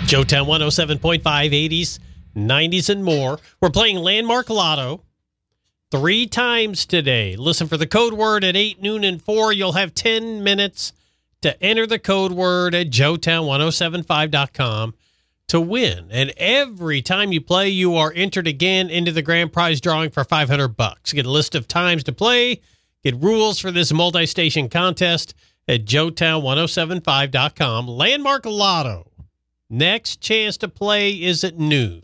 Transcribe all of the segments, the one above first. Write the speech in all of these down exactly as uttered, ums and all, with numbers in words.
Joetown one oh seven point five, eighties, nineties, and more. We're playing Landmark Lotto three times today. Listen for the code word at eight, noon, and four. You'll have ten minutes to enter the code word at joetown ten seventy-five dot com to win. And every time you play, you are entered again into the grand prize drawing for five hundred bucks. Get a list of times to play, get rules for this multi-station contest at joetown ten seventy-five dot com. Landmark Lotto. Next chance to play is at noon.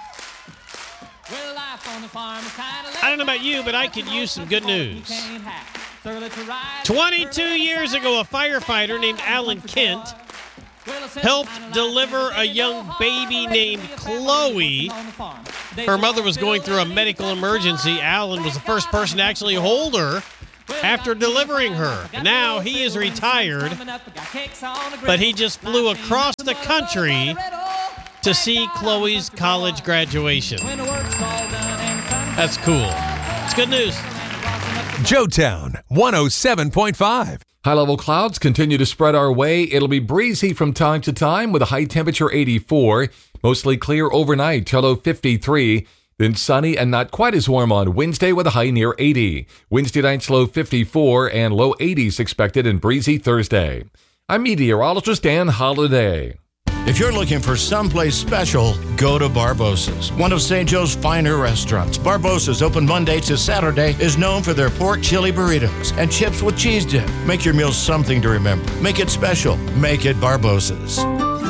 I don't know about you, but I could use some good news. twenty-two years ago, a firefighter named Alan Kent helped deliver a young baby named Chloe. Her mother was going through a medical emergency. Alan was the first person to actually hold her after delivering her. Now he is retired, but he just flew across the country to see Chloe's college graduation. That's cool. It's good news. Joetown one oh seven point five. High-level clouds continue to spread our way. It'll be breezy from time to time with a high temperature eighty-four. Mostly clear overnight till low fifty-three. Then sunny and not quite as warm on Wednesday with a high near eighty. Wednesday night's low fifty-four and low eighties expected and breezy Thursday. I'm meteorologist Dan Holliday. If you're looking for someplace special, go to Barbossa's, one of Saint Joe's finer restaurants. Barbossa's, open Monday to Saturday, is known for their pork chili burritos and chips with cheese dip. Make your meals something to remember. Make it special. Make it Barbossa's.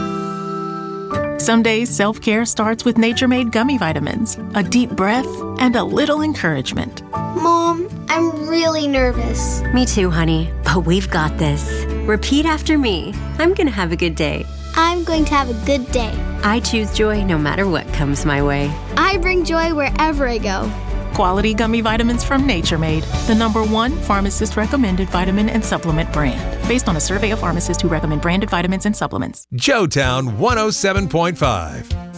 Some days, self-care starts with Nature Made gummy vitamins, a deep breath, and a little encouragement. Mom, I'm really nervous. Me too, honey, but we've got this. Repeat after me. I'm going to have a good day. I'm going to have a good day. I choose joy no matter what comes my way. I bring joy wherever I go. Quality gummy vitamins from Nature Made, the number one pharmacist-recommended vitamin and supplement brand. Based on a survey of pharmacists who recommend branded vitamins and supplements. Joetown one oh seven point five.